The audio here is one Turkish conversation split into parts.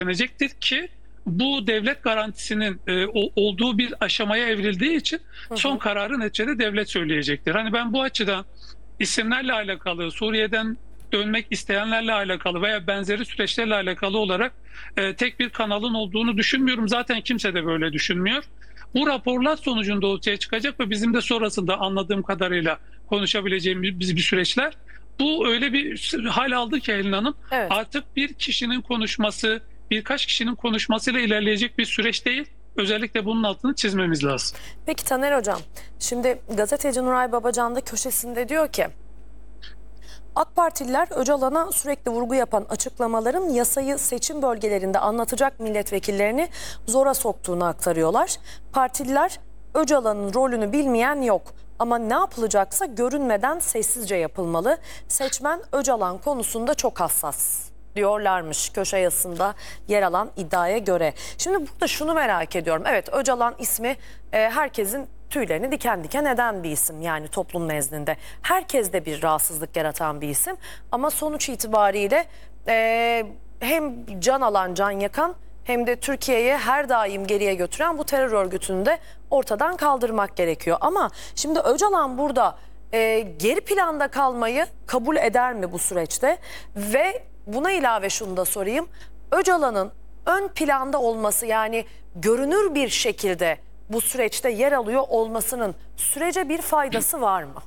denecektir ki bu devlet garantisinin olduğu bir aşamaya evrildiği için son kararı neticede devlet söyleyecektir. Hani ben bu açıdan isimlerle alakalı, Suriye'den dönmek isteyenlerle alakalı veya benzeri süreçlerle alakalı olarak tek bir kanalın olduğunu düşünmüyorum. Zaten kimse de böyle düşünmüyor. Bu raporlar sonucunda ortaya çıkacak ve bizim de sonrasında anladığım kadarıyla konuşabileceğimiz bir süreçler. Bu öyle bir hal aldı ki Helin Hanım, Evet. artık bir kişinin konuşması, birkaç kişinin konuşmasıyla ilerleyecek bir süreç değil. Özellikle bunun altını çizmemiz lazım. Peki Taner Hocam, şimdi gazeteci Nuray Babacan da köşesinde diyor ki, AK Partililer Öcalan'a sürekli vurgu yapan açıklamaların yasayı seçim bölgelerinde anlatacak milletvekillerini zora soktuğunu aktarıyorlar. Partililer Öcalan'ın rolünü bilmeyen yok ama ne yapılacaksa görünmeden sessizce yapılmalı. Seçmen Öcalan konusunda çok hassas diyorlarmış köşe yazısında yer alan iddiaya göre. Şimdi burada şunu merak ediyorum. Evet, Öcalan ismi herkesin tüylerini diken diken eden bir isim, yani toplum nezdinde. Herkeste bir rahatsızlık yaratan bir isim ama sonuç itibariyle hem can alan, can yakan hem de Türkiye'yi her daim geriye götüren bu terör örgütünü de ortadan kaldırmak gerekiyor. Ama şimdi Öcalan burada geri planda kalmayı kabul eder mi bu süreçte? Ve buna ilave şunu da sorayım. Öcalan'ın ön planda olması, yani görünür bir şekilde bu süreçte yer alıyor olmasının sürece bir faydası var mı?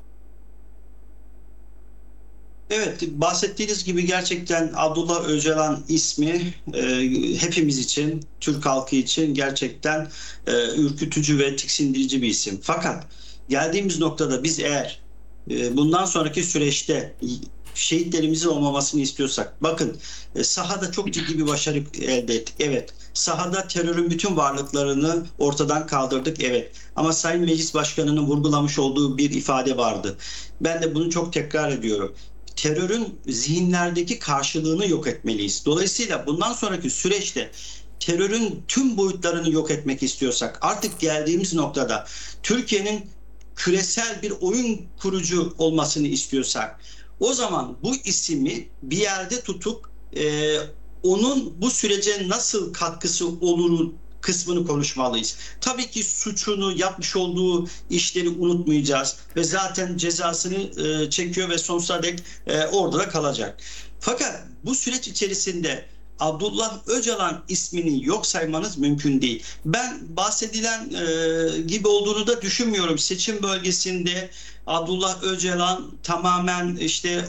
Evet, bahsettiğiniz gibi gerçekten Abdullah Öcalan ismi hepimiz için, Türk halkı için gerçekten ürkütücü ve tiksindirici bir isim. Fakat geldiğimiz noktada biz eğer bundan sonraki süreçte şehitlerimizin olmamasını istiyorsak, bakın sahada çok ciddi bir başarı elde ettik. Evet, sahada terörün bütün varlıklarını ortadan kaldırdık. Evet, ama Sayın Meclis Başkanı'nın vurgulamış olduğu bir ifade vardı. Ben de bunu çok tekrar ediyorum. Terörün zihinlerdeki karşılığını yok etmeliyiz. Dolayısıyla bundan sonraki süreçte terörün tüm boyutlarını yok etmek istiyorsak, artık geldiğimiz noktada Türkiye'nin küresel bir oyun kurucu olmasını istiyorsak, o zaman bu ismi bir yerde tutup onun bu sürece nasıl katkısı olur kısmını konuşmalıyız. Tabii ki suçunu, yapmış olduğu işleri unutmayacağız ve zaten cezasını çekiyor ve sonsuza dek orada da kalacak. Fakat bu süreç içerisinde Abdullah Öcalan ismini yok saymanız mümkün değil. Ben bahsedilen gibi olduğunu da düşünmüyorum. Seçim bölgesinde Abdullah Öcalan tamamen işte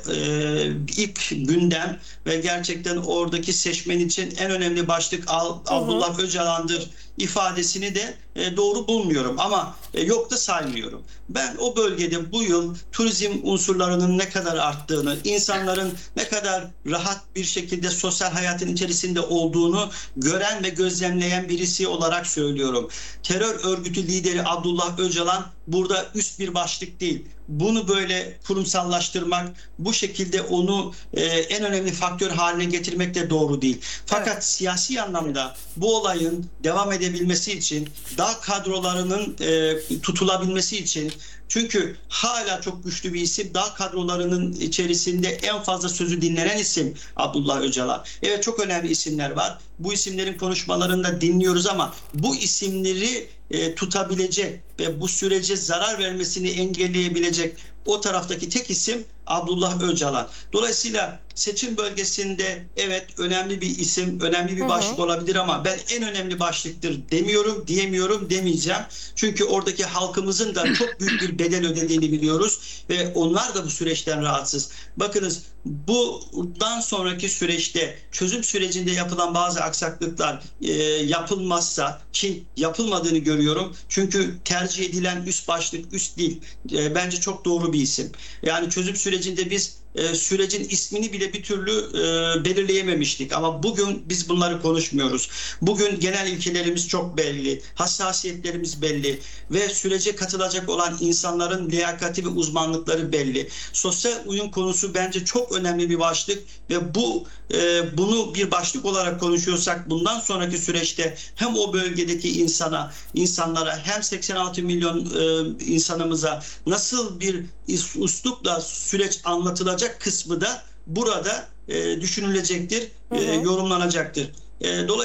ilk gündem ve gerçekten oradaki seçmen için en önemli başlık Abdullah Öcalan'dır ifadesini de doğru bulmuyorum ama yok da saymıyorum. Ben o bölgede bu yıl turizm unsurlarının ne kadar arttığını, insanların ne kadar rahat bir şekilde sosyal hayatın içerisinde olduğunu gören ve gözlemleyen birisi olarak söylüyorum. Terör örgütü lideri Abdullah Öcalan burada üst bir başlık değil. Bunu böyle kurumsallaştırmak, bu şekilde onu en önemli faktör haline getirmek de doğru değil. Fakat siyasi anlamda bu olayın devam edebilmesi için, daha kadrolarının tutulabilmesi için, çünkü hala çok güçlü bir isim, daha kadrolarının içerisinde en fazla sözü dinlenen isim Abdullah Öcalan. Evet, çok önemli isimler var. Bu isimlerin konuşmalarını da dinliyoruz ama bu isimleri tutabilecek ve bu sürece zarar vermesini engelleyebilecek o taraftaki tek isim Abdullah Öcalan. Dolayısıyla seçim bölgesinde evet önemli bir isim, önemli bir başlık olabilir ama ben en önemli başlıktır demiyorum, diyemiyorum, demeyeceğim. Çünkü oradaki halkımızın da çok büyük bir bedel ödediğini biliyoruz ve onlar da bu süreçten rahatsız. Bakınız, bundan sonraki süreçte çözüm sürecinde yapılan bazı aksaklıklar yapılmazsa, ki yapılmadığını görüyorum. Çünkü tercih edilen üst başlık üst değil. Bence çok doğru bir isim. Yani çözüm sürecinde biz sürecin ismini bile bir türlü belirleyememiştik. Ama bugün biz bunları konuşmuyoruz. Bugün genel ilkelerimiz çok belli, hassasiyetlerimiz belli ve sürece katılacak olan insanların liyakati ve uzmanlıkları belli. Sosyal uyum konusu bence çok önemli bir başlık ve bunu bir başlık olarak konuşuyorsak bundan sonraki süreçte hem o bölgedeki insanlara hem 86 milyon insanımıza nasıl bir üslupla süreç anlatılacak kısmı da burada düşünülecektir, yorumlanacaktır. Dolayısıyla